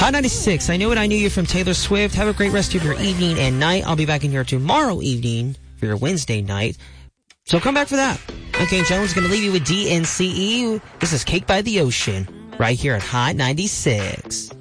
Hot 96, I Knew It, I Knew You from Taylor Swift. Have a great rest of your evening and night. I'll be back in here tomorrow evening for your Wednesday night. So come back for that. Okay, Jones going to leave you with DNCE. This is Cake by the Ocean right here at Hot 96.